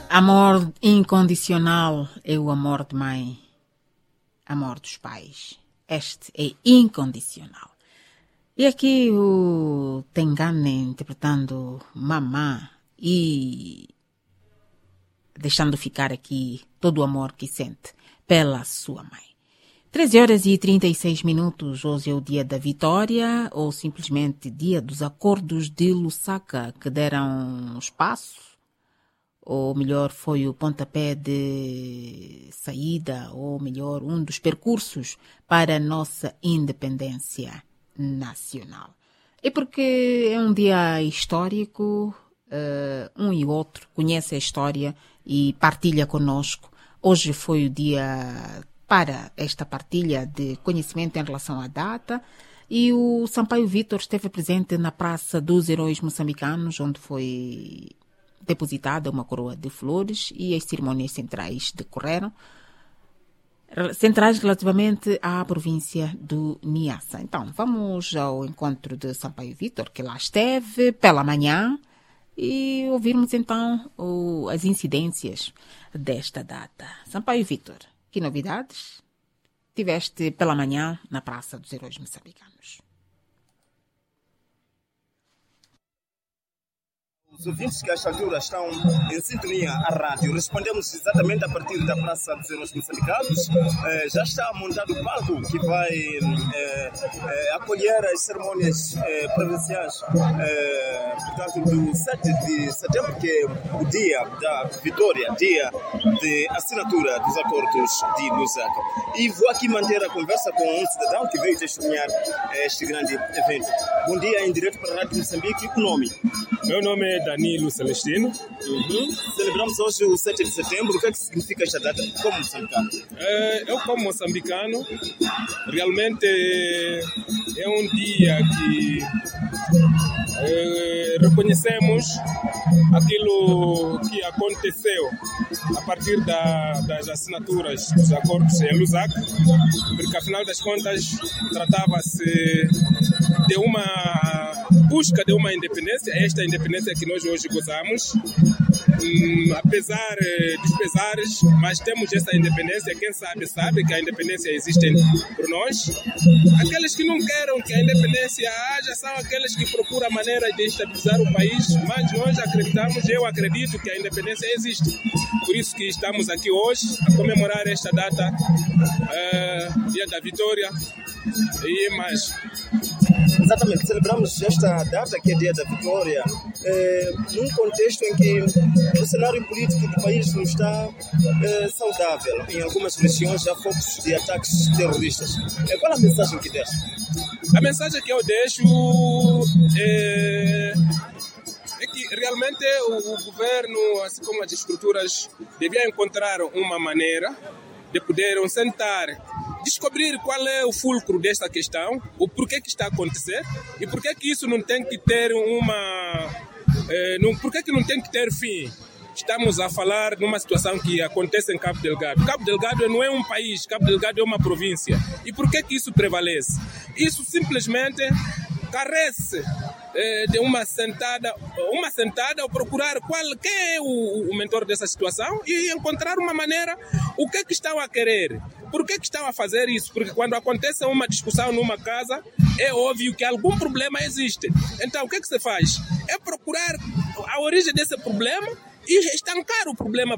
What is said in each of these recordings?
Amor incondicional é o amor de mãe, amor dos pais. Este é incondicional. E aqui o Tengane interpretando Mamã e deixando ficar aqui todo o amor que sente pela sua mãe. 13h36, hoje é o dia da vitória ou simplesmente dia dos acordos de Lusaka que deram espaço, ou melhor foi o pontapé de saída, ou melhor um dos percursos para a nossa independência nacional. E porque é um dia histórico, um e outro conhece a história e partilha conosco. Hoje foi o dia para esta partilha de conhecimento em relação à data e o Sampaio Vítor esteve presente na Praça dos Heróis Moçambicanos, onde foi depositada uma coroa de flores e as cerimônias centrais decorreram, centrais relativamente à província do Niassa. Então, vamos ao encontro de Sampaio Vítor, que lá esteve pela manhã, e ouvirmos então as incidências desta data. Sampaio Vítor, que novidades tiveste pela manhã na Praça dos Heróis Moçambicanos? Os ouvintes que a esta altura estão em sintonia à rádio, respondemos exatamente a partir da Praça dos Heróis Moçambicanos. Já está montado o palco que vai acolher as cerimônias provinciais, portanto, do 7 de setembro, que é o dia da vitória, dia de assinatura dos acordos de Lusaka. E vou aqui manter a conversa com um cidadão que veio testemunhar este grande evento. Bom dia, em direto para a Rádio Moçambique. O nome? Meu nome é Danilo Celestino. Celebramos hoje o 7 de setembro. O que é que significa esta data como moçambicano? Eu, como moçambicano, realmente é um dia que reconhecemos aquilo que aconteceu a partir das assinaturas dos acordos em Lusaka, porque afinal das contas tratava-se de uma busca de uma independência, esta independência que nós hoje gozamos, apesar dos pesares, mas temos essa independência. Quem sabe que a independência existe por nós. Aqueles que não querem que a independência haja são aqueles que procuram a maneira de estabilizar o país, mas nós acreditamos, eu acredito que a independência existe. Por isso que estamos aqui hoje a comemorar esta data, dia da vitória e mais. Exatamente, celebramos esta data que é dia da vitória num contexto em que o cenário político do país não está saudável. Em algumas regiões há focos de ataques terroristas. Qual a mensagem que deixa? A mensagem que eu deixo é que realmente o governo, assim como as estruturas, deviam encontrar uma maneira de poderem sentar, descobrir qual é o fulcro desta questão, o porquê que está a acontecer e porquê que isso não tem que ter porquê que não tem que ter fim. Estamos a falar de uma situação que acontece em Cabo Delgado. Cabo Delgado não é um país, Cabo Delgado é uma província. E por que isso prevalece? Isso simplesmente carece de uma sentada ou procurar quem é o mentor dessa situação e encontrar uma maneira, o que é que estão a querer, por que estão a fazer isso, porque quando acontece uma discussão numa casa, é óbvio que algum problema existe. Então o que se faz? É procurar a origem desse problema e estancar o problema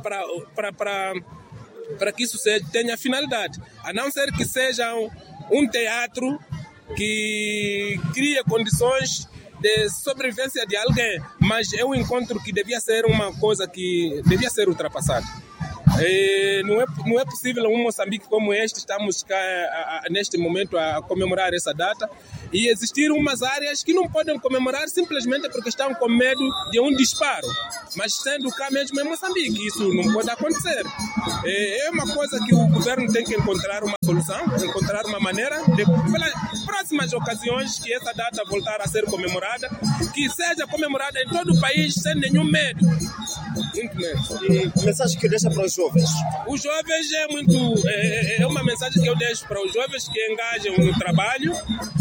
para que isso tenha finalidade, a não ser que seja um teatro que cria condições de sobrevivência de alguém, mas é um encontro que devia ser uma coisa que devia ser ultrapassada. Não é possível um Moçambique como este, estamos cá neste momento a comemorar essa data, e existir umas áreas que não podem comemorar simplesmente porque estão com medo de um disparo, mas sendo cá mesmo em Moçambique, isso não pode acontecer. É uma coisa que o governo tem que encontrar uma solução, encontrar uma maneira de, pelas próximas ocasiões que essa data voltar a ser comemorada, que seja comemorada em todo o país sem nenhum medo. Muito medo. A mensagem que deixa para os jovens? Os jovens é uma mensagem que eu deixo para os jovens que engajam no trabalho.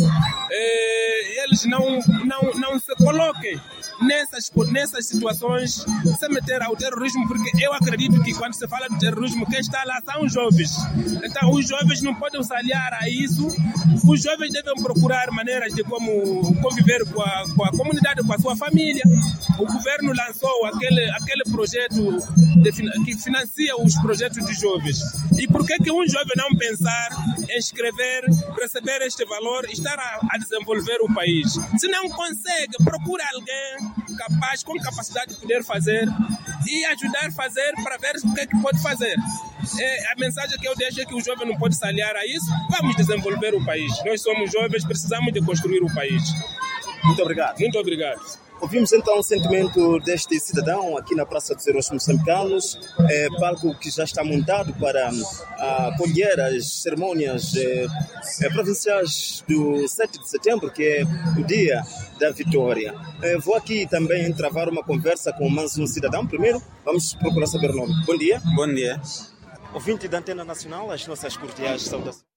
Eles não se coloquem nessas situações se meter ao terrorismo, porque eu acredito que quando se fala de terrorismo, quem está lá são os jovens. Então os jovens não podem se aliar a isso. Os jovens devem procurar maneiras de como conviver com a comunidade, com a sua família. O governo lançou aquele projeto que financia os projetos de jovens. E por que um jovem não pensar em escrever, receber este valor e estar a desenvolver o país? Se não consegue, procura alguém capaz, com capacidade de poder fazer e ajudar a fazer para ver o que é que pode fazer. A mensagem que eu deixo é que o jovem não pode se aliar a isso. Vamos desenvolver o país. Nós somos jovens, precisamos de construir o país. Muito obrigado. Muito obrigado. Ouvimos então o sentimento deste cidadão aqui na Praça dos Heróis Moçambicanos, palco que já está montado para acolher as cerimônias provinciais do 7 de setembro, que é o dia da vitória. Vou aqui também travar uma conversa com mais um cidadão. Primeiro, vamos procurar saber o nome. Bom dia. Bom dia. Ouvinte da Antena Nacional, as nossas cordiais saudações.